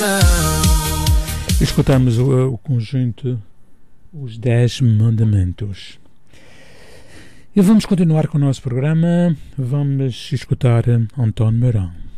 Escutamos o conjunto Os 10 Mandamentos. E vamos continuar com o nosso programa. Vamos escutar António Meirão.